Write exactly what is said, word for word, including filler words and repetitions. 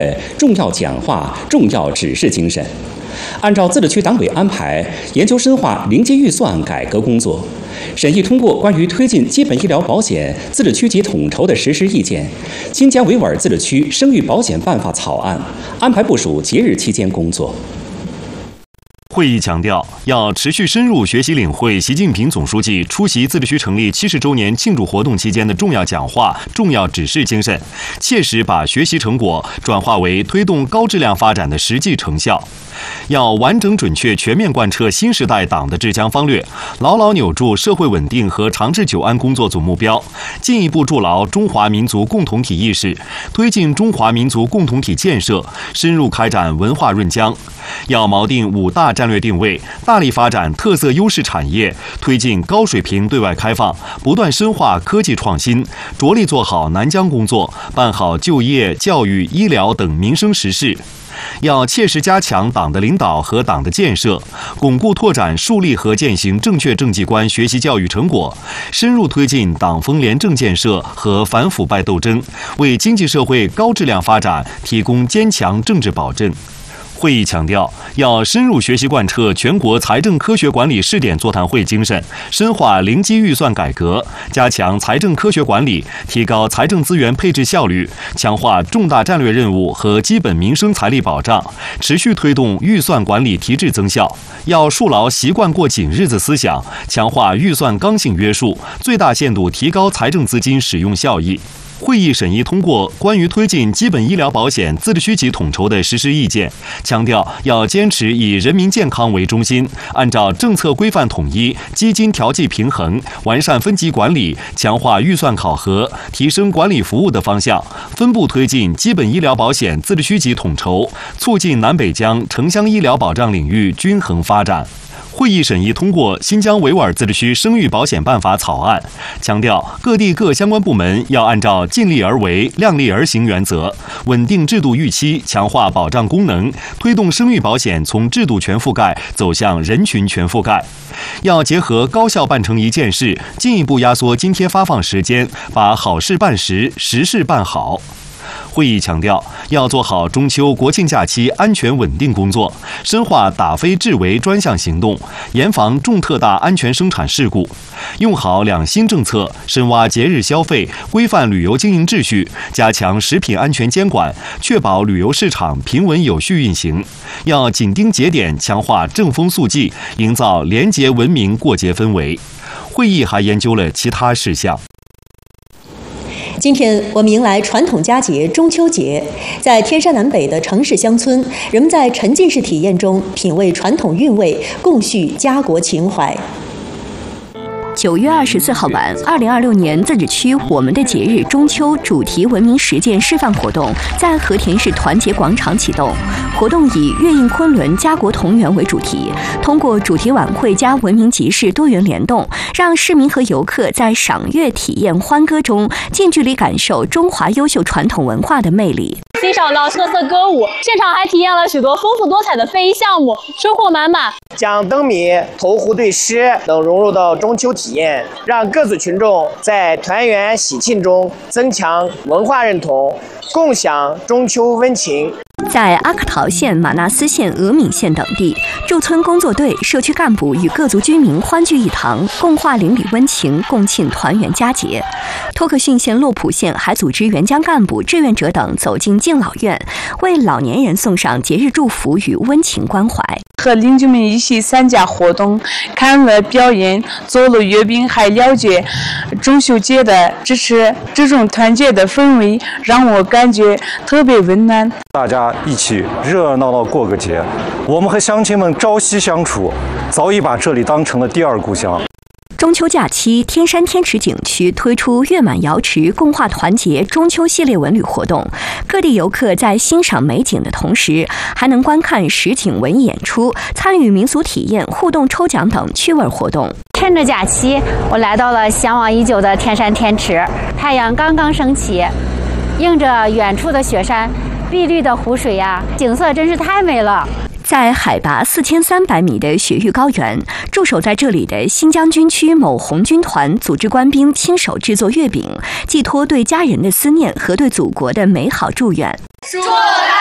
重要讲话、重要指示精神，按照自治区党委安排，研究深化临机预算改革工作，审议通过关于推进基本医疗保险自治区级统筹的实施意见、新疆维吾尔自治区生育保险办法草案，安排部署节日期间工作。 会议强调，要持续深入学习领会习近平总书记出席自治区成立七十周年庆祝活动期间的重要讲话、重要指示精神，切实把学习成果转化为推动高质量发展的实际成效。要完整准确全面贯彻新时代党的治疆方略，牢牢扭住社会稳定和长治久安工作总目标，进一步筑牢中华民族共同体意识，推进中华民族共同体建设，深入开展文化润疆。要锚定五大战略定位，大力发展特色优势产业，推进高水平对外开放，不断深化科技创新，着力做好南疆工作，办好就业、教育、医疗等民生实事。要切实加强党的领导和党的建设，巩固拓展树立和践行正确政绩观学习教育成果，深入推进党风廉政建设和反腐败斗争，为经济社会高质量发展提供坚强政治保证。会议强调，要深入学习贯彻全国财政科学管理试点座谈会精神，深化零基预算改革，加强财政科学管理，提高财政资源配置效率，强化重大战略任务和基本民生财力保障，持续推动预算管理提质增效。要树牢习惯过紧日子思想，强化预算刚性约束，最大限度提高财政资金使用效益。会议审议通过关于推进基本医疗保险自治区级统筹的实施意见，强调要坚持以人民健康为中心，按照政策规范统一、基金调剂平衡、完善分级管理、强化预算考核、提升管理服务的方向，分步推进基本医疗保险自治区级统筹，促进南北疆城乡医疗保障领域均衡发展。会议审议通过新疆维吾尔自治区生育保险办法草案，强调各地各相关部门要按照尽力而为、量力而行原则，稳定制度预期，强化保障功能，推动生育保险从制度全覆盖走向人群全覆盖。要结合高效办成一件事，进一步压缩津贴发放时间，把好事办实，实事办好。会议强调，要做好中秋国庆假期安全稳定工作，深化打非治为专项行动，严防重特大安全生产事故，用好两新政策，深挖节日消费，规范旅游经营秩序，加强食品安全监管，确保旅游市场平稳有序运行。要紧盯节点，强化正风肃纪，营造廉洁文明过节氛围。会议还研究了其他事项。 今天我们迎来传统佳节中秋节，在天山南北的城市乡村，人们在沉浸式体验中品味传统韵味，共叙家国情怀。 九月二十四号晚，二零二六年自治区我们的节日中秋主题文明实践示范活动在和田市团结广场启动。活动以“乐印昆仑，家国同源”为主题，通过主题晚会加文明集市多元联动，让市民和游客在赏月、体验、欢歌中近距离感受中华优秀传统文化的魅力。 欣赏到特色歌舞，现场还体验了许多丰富多彩的非遗项目，收获满满。 将灯谜、投壶对诗等融入到中秋体验，让各族群众在团圆喜庆中增强文化认同，共享中秋温情。 在阿克陶县、马纳斯县、峨岷县等地，驻村工作队、社区干部与各族居民欢聚一堂，共话邻里温情，共庆团圆佳节。托克逊县、洛普县还组织援疆干部、志愿者等走进敬老院，为老年人送上节日祝福与温情关怀。 和邻居们一起参加活动，看了表演，做了阅兵，还了解中秋节的支持，这种团结的氛围让我感觉特别温暖。 大家一起热热闹闹过个节，我们和乡亲们朝夕相处，早已把这里当成了第二故乡。 中秋假期，天山天池景区推出月满瑶池共话团结中秋系列文旅活动，各地游客在欣赏美景的同时，还能观看实景文艺演出，参与民俗体验、互动抽奖等趣味活动。 趁着假期，我来到了向往已久的天山天池，太阳刚刚升起，映着远处的雪山，碧绿的湖水呀，景色真是太美了。 在海拔四千三百米的雪域高原，驻守在这里的新疆军区某红军团组织官兵亲手制作月饼，寄托对家人的思念和对祖国的美好祝愿。 祝大